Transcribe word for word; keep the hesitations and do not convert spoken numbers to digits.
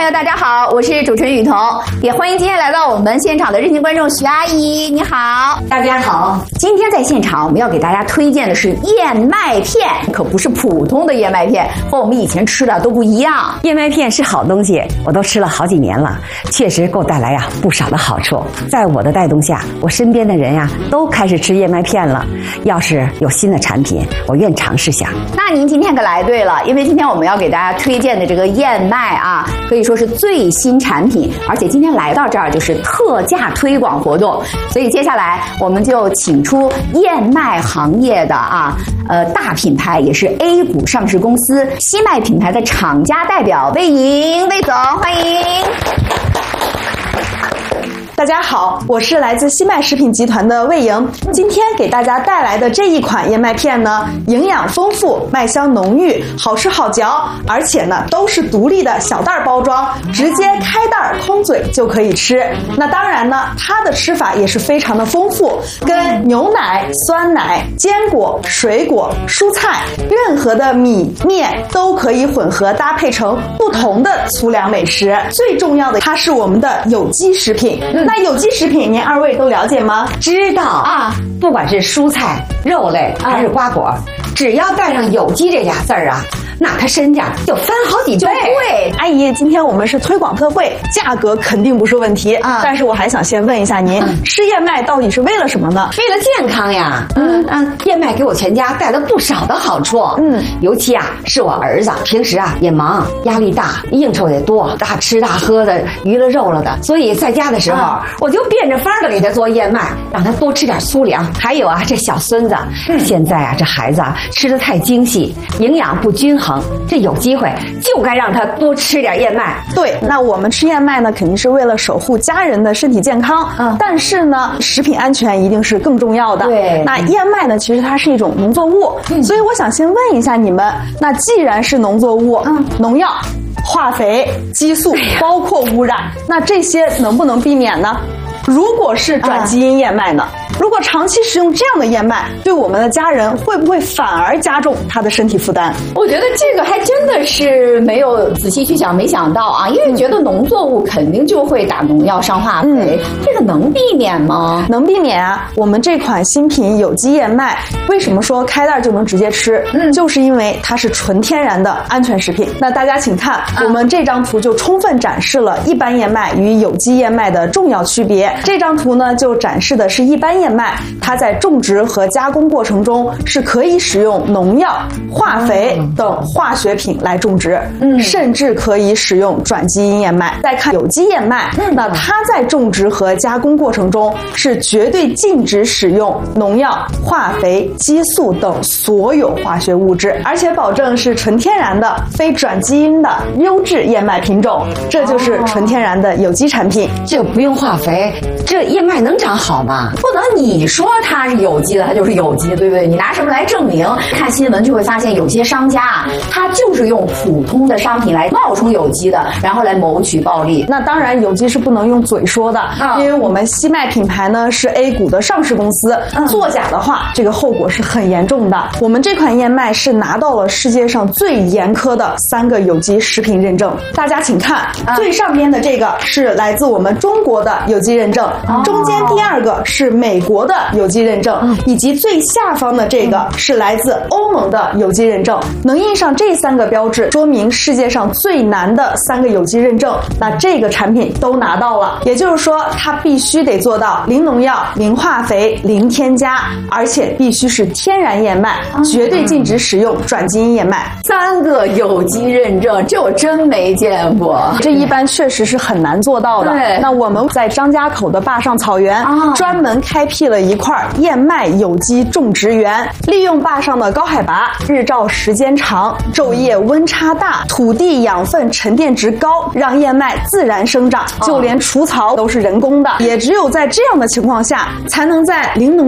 朋友，大家好，我是主持人雨桐，也欢迎今天来到我们现场的热心观众徐阿姨，你好， 大家好。 今天在现场我们要给大家推荐的是燕麦片，可不是普通的燕麦片，和我们以前吃的都不一样。 燕麦片是好东西，我都吃了好几年了，确实给我带来呀不少的好处。在我的带动下，我身边的人呀都开始吃燕麦片了。要是有新的产品，我愿尝试下。 那您今天可来对了，因为今天我们要给大家推荐的这个燕麦啊，可以说是最新产品，而且今天来到这儿就是特价推广活动，所以接下来我们就请出燕麦行业的啊呃大品牌，也是 A 股上市公司西麦品牌的厂家代表魏莹，魏总欢迎。 大家好，我是来自西麦食品集团的魏莹。今天给大家带来的这一款燕麦片呢，营养丰富，麦香浓郁，好吃好嚼，而且呢都是独立的小袋包装，直接开袋空嘴就可以吃。那当然呢，它的吃法也是非常的丰富，跟牛奶、酸奶、坚果、水果、蔬菜，任何的米面都可以混合搭配成不同的粗粮美食。最重要的，它是我们的有机食品。那有机食品您二位都了解吗？ 知道啊，不管是蔬菜、肉类还是瓜果，只要带上有机这俩字儿啊，那它身价就翻好几倍。 对，阿姨，今天我们是推广特惠，价格肯定不是问题啊。但是我还想先问一下您，嗯、吃燕麦到底是为了什么呢？ 为了健康呀。嗯嗯，燕麦给我全家带来不少的好处。嗯，尤其啊是我儿子，平时啊也忙，压力大，应酬也多，大吃大喝的，娱乐肉了的，所以在家的时候，啊、我就变着法的给他做燕麦，让他多吃点粗粮。还有啊，这小孙子，嗯、现在啊这孩子啊吃得太精细，营养不均衡。这有机会就该让他多吃点燕麦。 对，那我们吃燕麦呢，肯定是为了守护家人的身体健康。嗯，但是呢，食品安全一定是更重要的。 对， 那燕麦呢，其实它是一种农作物，嗯、所以我想先问一下你们，那既然是农作物，嗯，农药、化肥、激素，包括污染，那这些能不能避免呢？如果是转基因燕麦呢？如果长期食用这样的燕麦，对我们的家人会不会反而加重他的身体负担？ 我觉得这个还真的是没有仔细去想，没想到啊，因为觉得农作物肯定就会打农药、上化肥，嗯、这个能避免吗？ 能避免啊！我们这款新品有机燕麦，为什么说开袋就能直接吃？嗯，就是因为它是纯天然的安全食品。那大家请看，嗯、我们这张图就充分展示了一般燕麦与有机燕麦的重要区别。这张图呢，就展示的是一般燕麦，它在种植和加工过程中是可以使用农药、化肥等化学品来种植，嗯，甚至可以使用转基因燕麦。再看有机燕麦，嗯、那它在种植和加工过程中是绝对禁止使用农药、化肥、激素等所有化学物质，而且保证是纯天然的、非转基因的优质燕麦品种，这就是纯天然的有机产品。 这不用化肥，这燕麦能长好吗？ 不能你说它是有机的，它就是有机的，对不对？你拿什么来证明？看新闻就会发现，有些商家啊，他就是用普通的商品来冒充有机的，然后来谋取暴利。 那当然，有机是不能用嘴说的，嗯、因为我们西麦品牌呢是 A 股的上市公司，嗯、作假的话，这个后果是很严重的。我们这款燕麦是拿到了世界上最严苛的三个有机食品认证。大家请看，嗯、最上边的这个是来自我们中国的有机认证，哦、中间第二个是美国的有机认证，嗯、以及最下方的这个是来自欧盟的有机认证。能印上这三个标志，说明世界上最难的三个有机认证，那这个产品都拿到了。也就是说，它必须得做到零农药、零化肥、零添加，而且必须是天然燕麦，嗯、绝对禁止使用转基因燕麦。 三个有机认证，这我真没见过。 这一般确实是很难做到的。对，那我们在张家口的坝上草原，啊、专门开辟了一块燕麦有机种植园，利用坝上的高海拔、日照时间长、昼夜温差大、土地养分沉淀值高，让燕麦自然生长，就连除草都是人工的。也只有在这样的情况下，才能在零农